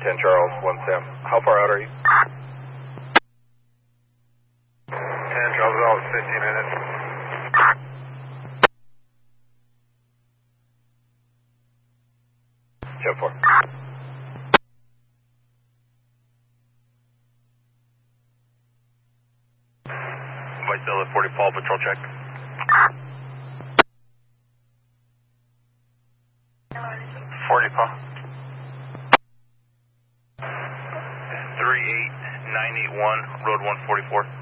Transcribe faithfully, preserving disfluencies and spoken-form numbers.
ten Charles, one Sam. How far out are you? ten Charles, about fifteen minutes. ten four. Vicella forty Paul, patrol check. forty Paul. three eight nine eight one, road one forty-four.